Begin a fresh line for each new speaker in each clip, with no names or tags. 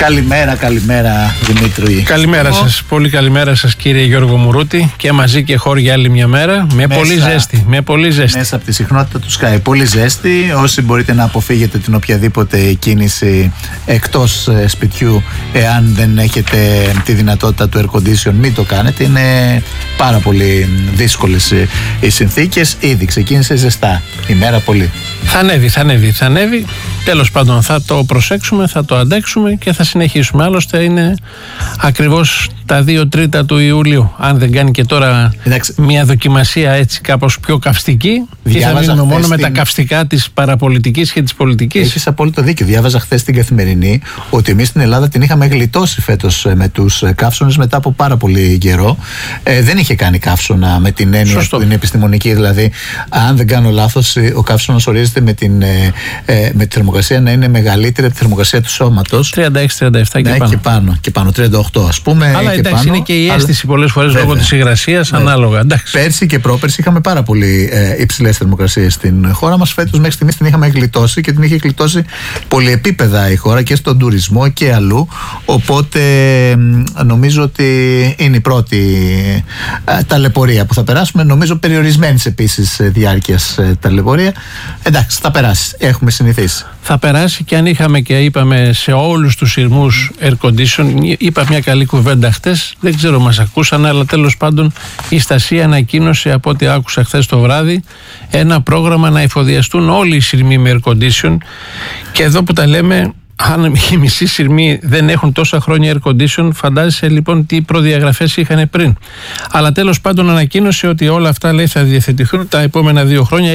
Καλημέρα Δημήτρη.
Καλημέρα σας, πολύ καλημέρα σας κύριε Γιώργο Μουρούτη. Και μαζί και χώροι για άλλη μια μέρα. Με πολύ ζέστη.
Μέσα από τη συχνότητα του Sky. Πολύ ζέστη. Όσοι μπορείτε να αποφύγετε την οποιαδήποτε κίνηση εκτός σπιτιού, εάν δεν έχετε τη δυνατότητα του air condition, μην το κάνετε. Είναι πάρα πολύ δύσκολες οι συνθήκες. Ήδη ξεκίνησε ζεστά η μέρα πολύ.
Θα ανέβει. Τέλος πάντων, θα το προσέξουμε, θα το αντέξουμε και θα συνεχίσουμε. Άλλωστε είναι ακριβώς τα 2 τρίτα του Ιουλίου. Αν δεν κάνει και τώρα μια δοκιμασία έτσι κάπως πιο καυστική, και θα μείνουμε μόνο με τα καυστικά της παραπολιτικής και της πολιτικής.
Έχεις απόλυτο δίκιο. Διάβαζα χθες στην Καθημερινή ότι εμείς στην Ελλάδα την είχαμε γλιτώσει φέτος με τους καύσωνες μετά από πάρα πολύ καιρό. Δεν είχε κάνει καύσωνα με την έννοια που είναι επιστημονική. Δηλαδή, αν δεν κάνω λάθος, ο καύσωνας ορίζεται με τη θερμοκρασία να είναι μεγαλύτερη από τη θερμοκρασία του σώματος.
36-37
και πάνω. 38 ας πούμε.
Αλλά
και
εντάξει,
πάνω,
είναι και η αίσθηση πολλές φορές λόγω της υγρασίας ανάλογα. Εντάξει.
Πέρσι και πρόπερσι είχαμε πάρα πολύ υψηλές θερμοκρασίες στην χώρα μας. Φέτος μέχρι στιγμής την είχαμε γλιτώσει και την είχε γλιτώσει πολυεπίπεδα η χώρα και στον τουρισμό και αλλού. Οπότε νομίζω ότι είναι η πρώτη ταλαιπωρία που θα περάσουμε. Νομίζω περιορισμένης επίσης διάρκειας ταλαιπωρία. Εντάξει, θα περάσει. Έχουμε συνηθίσει.
Θα περάσει και αν είχαμε και είπαμε σε όλους τους σειρμούς air condition, είπα μια καλή κουβέντα χτες, δεν ξέρω μας ακούσαν, αλλά τέλος πάντων η Στασία ανακοίνωσε από ό,τι άκουσα χθες το βράδυ ένα πρόγραμμα να εφοδιαστούν όλοι οι σειρμοί με air condition. Και εδώ που τα λέμε, αν οι μισοί σειρμοί δεν έχουν τόσα χρόνια air condition, φαντάζεσαι λοιπόν τι προδιαγραφές είχαν πριν. Αλλά τέλος πάντων ανακοίνωσε ότι όλα αυτά, λέει, θα διαθετηθούν τα επόμενα 2 χρόνια.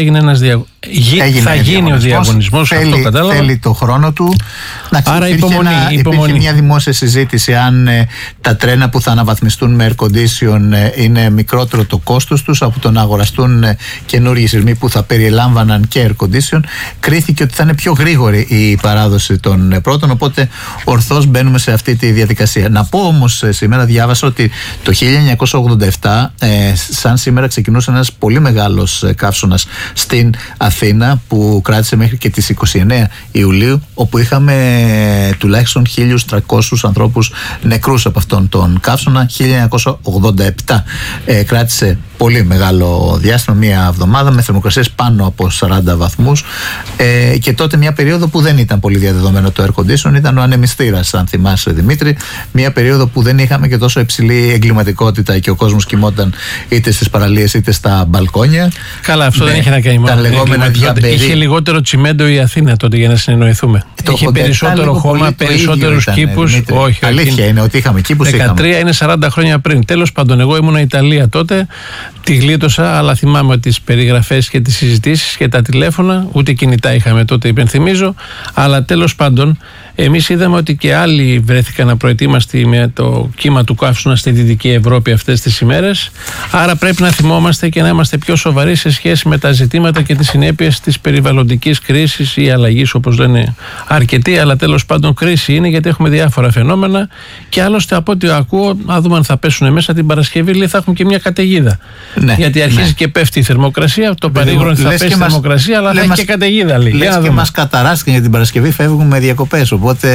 Θα γίνει ο διαγωνισμός. Αυτό κατάλαβα.
Θέλει το χρόνο του.
Άρα υπομονή.
Υπήρχε μια δημόσια συζήτηση αν τα τρένα που θα αναβαθμιστούν με air condition είναι μικρότερο το κόστος τους από το να αγοραστούν καινούργιοι σειρμοί που θα περιλάμβαναν και air condition. Κρίθηκε ότι θα είναι πιο γρήγορη η παράδοση των πρώτων, οπότε ορθώς μπαίνουμε σε αυτή τη διαδικασία. Να πω όμως, σήμερα διάβασα ότι το 1987 σαν σήμερα ξεκινούσε ένας πολύ μεγάλος καύσωνας στην Αθήνα που κράτησε μέχρι και τις 29 Ιουλίου, όπου είχαμε τουλάχιστον 1.300 ανθρώπους νεκρούς από αυτόν τον καύσωνα. 1987 κράτησε πολύ μεγάλο διάστημα, μία εβδομάδα, με θερμοκρασίες πάνω από 40 βαθμούς και τότε μια περίοδο που δεν ήταν πολύ διαδεδομένο το air condition, ήταν ο ανεμιστήρας, αν θυμάσαι Δημήτρη, μια περίοδο που δεν είχαμε και τόσο υψηλή εγκληματικότητα και ο κόσμος κοιμόταν είτε στις παραλίες είτε στα μπαλκόνια.
Καλά, αυτό δεν είχε να κάνει μόνο. Είχε λιγότερο τσιμέντο η Αθήνα τότε, για να συνεννοηθούμε. Είχε περισσότερο χώμα, περισσότερους κήπους.
Όχι, αλήθεια είναι ότι είχαμε κήπους.
13 είναι 40 χρόνια πριν. Τέλος πάντων, εγώ ήμουν Ιταλία τότε, τη γλίτωσα, αλλά θυμάμαι τις περιγραφές και τις συζητήσεις και τα τηλέφωνα, ούτε κινητά είχαμε τότε, υπενθυμίζω. Αλλά τέλος πάντων, εμείς είδαμε ότι και άλλοι βρέθηκαν απροετοίμαστοι με το κύμα του καύσωνα στη Δυτική Ευρώπη αυτές τις ημέρες. Άρα πρέπει να θυμόμαστε και να είμαστε πιο σοβαροί σε σχέση με τα ζητήματα και τις συνέπειες της περιβαλλοντικής κρίσης ή αλλαγής, όπως λένε αρκετοί. Αλλά τέλος πάντων κρίση είναι, γιατί έχουμε διάφορα φαινόμενα. Και άλλωστε από ό,τι ακούω, να δούμε αν θα πέσουν μέσα την Παρασκευή, λέει, θα έχουν και μια καταιγίδα. Ναι, γιατί αρχίζει και πέφτει η θερμοκρασία. Το παρήγορο θα πέσει η θερμοκρασία, αλλά θα έχει και καταιγίδα, λέει.
Λες και μας καταράστηκε για την Παρασκευή, φεύγουμε διακοπές. Οπότε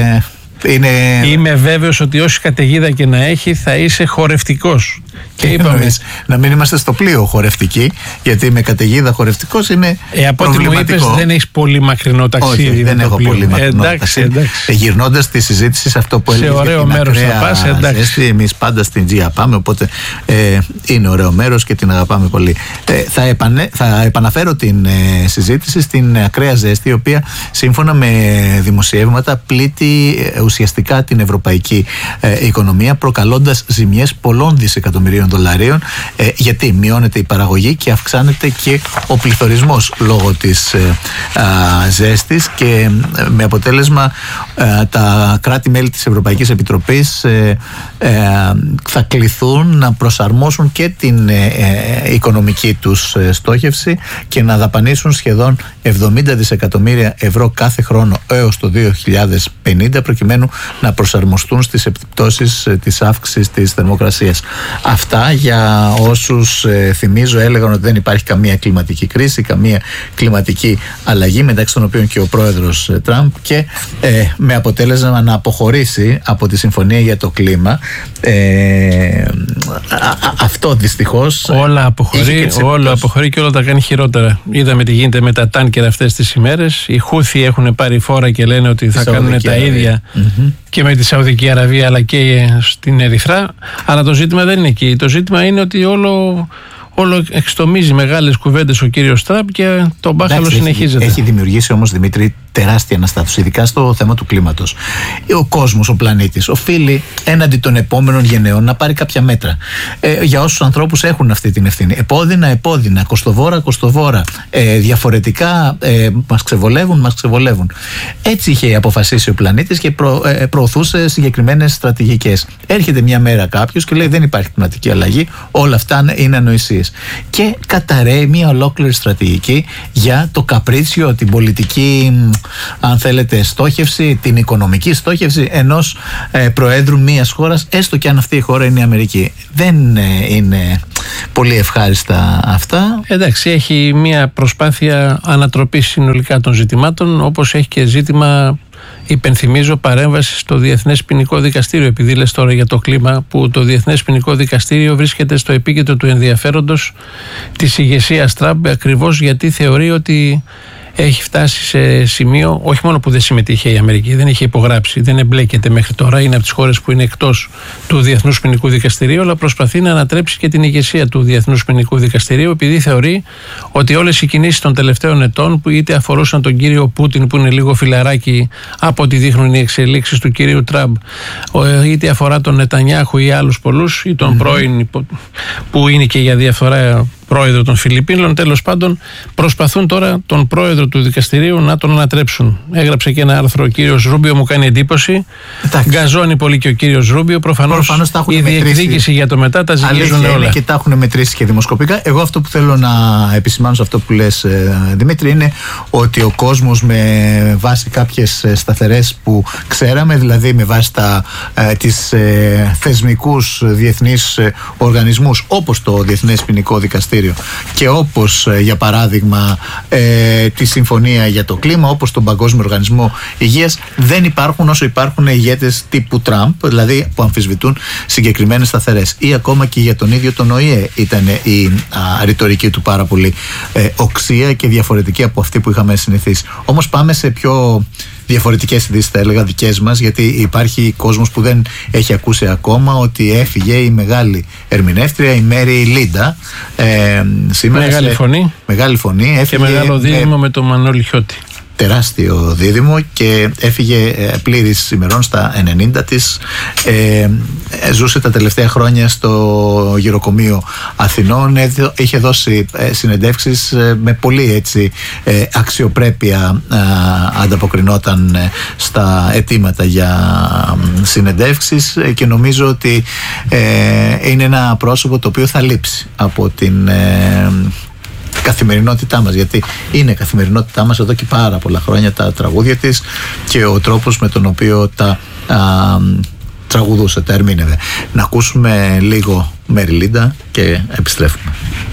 είμαι βέβαιος ότι όση καταιγίδα και να έχει θα είσαι χορευτικός. Και είπαμε
να μην είμαστε στο πλοίο χορευτικοί, γιατί με καταιγίδα χορευτικός είναι
από ό,τι μου είπες, δεν έχεις πολύ μακρινό ταξίδι.
Όχι, δεν έχω πολύ μακρινό ταξίδι. Γυρνώντας τη συζήτηση σε αυτό που έλεγε,
σε ωραίο μέρος θα πας, εντάξει.
Εμείς πάντα στην Τζία πάμε, οπότε είναι ωραίο μέρος και την αγαπάμε πολύ. Θα επαναφέρω την συζήτηση στην ακραία ζέστη, η οποία σύμφωνα με δημοσιεύματα πλήττει ουσιαστικά την ευρωπαϊκή οικονομία, προκαλώντας ζημιές πολλών δισεκατομμυρίων δολαρίων, γιατί μειώνεται η παραγωγή και αυξάνεται και ο πληθωρισμός λόγω της ζέστης, και με αποτέλεσμα τα κράτη-μέλη της Ευρωπαϊκής Επιτροπής θα κληθούν να προσαρμόσουν και την οικονομική τους στόχευση και να δαπανίσουν σχεδόν 70 δισεκατομμύρια ευρώ κάθε χρόνο έως το 2050, προκειμένου να προσαρμοστούν στις επιπτώσεις της αύξησης της θερμοκρασίας. Αυτά για όσους θυμίζω έλεγαν ότι δεν υπάρχει καμία κλιματική κρίση, καμία κλιματική αλλαγή, μεταξύ των οποίων και ο πρόεδρος Τραμπ, και με αποτέλεσμα να αποχωρήσει από τη συμφωνία για το κλίμα. Αυτό δυστυχώς
όλα αποχωρεί και όλα τα κάνει χειρότερα. Είδαμε τι γίνεται με τα τάνκερ αυτές τις ημέρες. Οι Χούθοι έχουν πάρει φόρα και λένε ότι θα κάνουν τα ίδια και με τη Σαουδική Αραβία αλλά και στην Ερυθρά. Αλλά το ζήτημα δεν είναι εκεί. Το ζήτημα είναι ότι όλο εξτομίζει μεγάλες κουβέντες ο κύριος Τραμπ και το μπάχαλο συνεχίζεται.
Έχει δημιουργήσει όμως, Δημήτρη, τεράστια αναστάτωση, ειδικά στο θέμα του κλίματος. Ο κόσμος, ο πλανήτης, οφείλει έναντι των επόμενων γενεών να πάρει κάποια μέτρα. Για όσους ανθρώπους έχουν αυτή την ευθύνη. Επώδυνα, κοστοβόρα, διαφορετικά μας ξεβολεύουν. Έτσι είχε αποφασίσει ο πλανήτης και προωθούσε συγκεκριμένες στρατηγικές. Έρχεται μια μέρα κάποιος και λέει δεν υπάρχει κλιματική αλλαγή, όλα αυτά είναι ανοησίες. Και καταραίει μια ολόκληρη στρατηγική για το καπρίτσιο, την πολιτική, αν θέλετε, στόχευση, την οικονομική στόχευση ενός προέδρου μιας χώρας, έστω και αν αυτή η χώρα είναι η Αμερική. Δεν είναι πολύ ευχάριστα αυτά.
Εντάξει, έχει μια προσπάθεια ανατροπής συνολικά των ζητημάτων, όπως έχει και ζήτημα, υπενθυμίζω, παρέμβαση στο Διεθνές Ποινικό Δικαστήριο, επειδή λες τώρα για το κλίμα, που το Διεθνές Ποινικό Δικαστήριο βρίσκεται στο επίκεντρο του ενδιαφέροντος της ηγεσίας Τραμπ, ακριβώς γιατί θεωρεί ότι έχει φτάσει σε σημείο, όχι μόνο που δεν συμμετείχε η Αμερική, δεν είχε υπογράψει, δεν εμπλέκεται μέχρι τώρα, είναι από τις χώρες που είναι εκτός του Διεθνούς Ποινικού Δικαστηρίου, αλλά προσπαθεί να ανατρέψει και την ηγεσία του Διεθνούς Ποινικού Δικαστηρίου, επειδή θεωρεί ότι όλες οι κινήσεις των τελευταίων ετών, που είτε αφορούσαν τον κύριο Πούτιν, που είναι λίγο φιλαράκι από ό,τι δείχνουν οι εξελίξεις του κυρίου Τραμπ, είτε αφορά τον Νετανιάχου ή άλλους πολλούς, ή τον πρώην, που είναι και για διαφορά πρόεδρο των Φιλιππίνων, τέλος πάντων, προσπαθούν τώρα τον πρόεδρο του δικαστηρίου να τον ανατρέψουν. Έγραψε και ένα άρθρο ο κύριος Ρούμπιο, μου κάνει εντύπωση. Γκαζώνει πολύ και ο κύριος Ρούμπιο. Προφανώς η διεκδίκηση για το μετά τα ζυγίζουν όλα.
Και τα έχουν μετρήσει και δημοσκοπικά. Εγώ αυτό που θέλω να επισημάνω σε αυτό που λες, Δημήτρη, είναι ότι ο κόσμος, με βάση κάποιες σταθερές που ξέραμε, δηλαδή με βάση τις θεσμικούς διεθνείς οργανισμούς, όπως το Διεθνές Ποινικό Δικαστήριο και όπως για παράδειγμα τη Συμφωνία για το Κλίμα, όπως τον Παγκόσμιο Οργανισμό Υγείας, δεν υπάρχουν όσο υπάρχουν ηγέτες τύπου Τραμπ, δηλαδή που αμφισβητούν συγκεκριμένες σταθερές. Ή ακόμα και για τον ίδιο τον ΟΗΕ ήταν η ρητορική του πάρα πολύ οξία και διαφορετική από αυτή που είχαμε συνηθίσει. Όμως πάμε σε πιο διαφορετικές ειδήσεις, θα έλεγα, δικές μας, γιατί υπάρχει κόσμος που δεν έχει ακούσει ακόμα ότι έφυγε η μεγάλη ερμηνεύτρια, η Μέρι Λίντα, σήμερα. Μεγάλη φωνή. Έφυγε,
και μεγάλο δίδυμο με τον Μανώλη Χιώτη.
Τεράστιο δίδυμο, και έφυγε πλήρης ημερών στα 90 της. Ζούσε τα τελευταία χρόνια στο γυροκομείο Αθηνών. Είχε δώσει συνεντεύξεις με πολύ έτσι αξιοπρέπεια, ανταποκρινόταν στα αιτήματα για συνεντεύξεις, και νομίζω ότι είναι ένα πρόσωπο το οποίο θα λείψει από την καθημερινότητά μας, γιατί είναι καθημερινότητά μας εδώ και πάρα πολλά χρόνια τα τραγούδια της και ο τρόπος με τον οποίο τα τραγουδούσε, τα ερμήνευε. Να ακούσουμε λίγο Μέρι Λίντα και επιστρέφουμε.